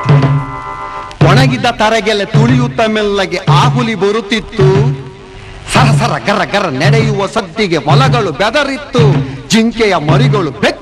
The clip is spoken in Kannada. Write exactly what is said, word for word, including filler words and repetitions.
ಒಣಗಿದ ತರಗೆಲೆ ತುಳಿಯುತ್ತ ಮೆಲ್ಲಗೆ ಆ ಹುಲಿ ಬರುತ್ತಿತ್ತು. ಸರಸರ ಗರ ಗರ ನಡೆಯುವ ಸದ್ದಿಗೆ ಮೊಲಗಳು ಬೆದರಿತ್ತು. ಜಿಂಕೆಯ ಮರಿಗಳು ಬೆಕ್ಕು